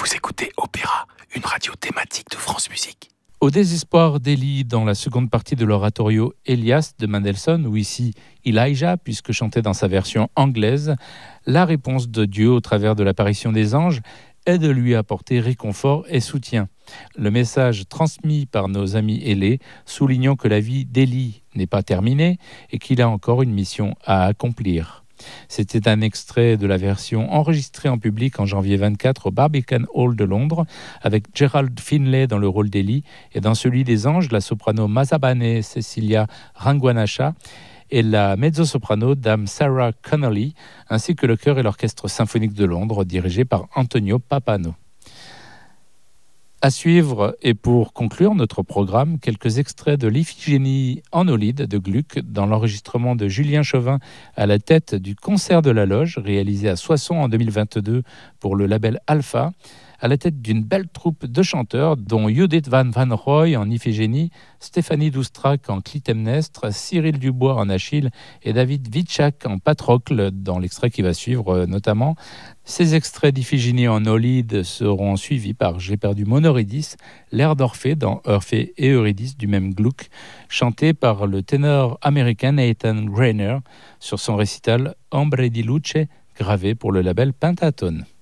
Vous écoutez Opéra, une radio thématique de France Musique. Au désespoir d'Élie dans la seconde partie de l'oratorio Elias de Mendelssohn, ou ici Elijah, puisque chanté dans sa version anglaise, la réponse de Dieu au travers de l'apparition des anges est de lui apporter réconfort et soutien. Le message transmis par nos amis ailés, soulignant que la vie d'Élie n'est pas terminée et qu'il a encore une mission à accomplir. C'était un extrait de la version enregistrée en public en janvier 24 au Barbican Hall de Londres, avec Gerald Finlay dans le rôle d'Élie, et dans celui des anges, la soprano Mazabane Cecilia Rangwanasha et la mezzo-soprano Dame Sarah Connolly, ainsi que le chœur et l'orchestre symphonique de Londres, dirigé par Antonio Papano. À suivre, et pour conclure notre programme, quelques extraits de l'Iphigénie en Aulide de Gluck dans l'enregistrement de Julien Chauvin à la tête du Concert de la Loge, réalisé à Soissons en 2022 pour le label Alpha, à la tête d'une belle troupe de chanteurs dont Judith van Roy en Iphigénie, Stéphanie Doustrac en Clytemnestre, Cyril Dubois en Achille et David Vitchak en Patrocle dans l'extrait qui va suivre notamment. Ces extraits d'Iphigénie en Aulide seront suivis par J'ai perdu mon Eurydice, l'air d'Orphée dans Orphée et Eurydice du même Gluck, chanté par le ténor américain Nathan Greiner sur son récital Ombre di Luce, gravé pour le label Pentatone.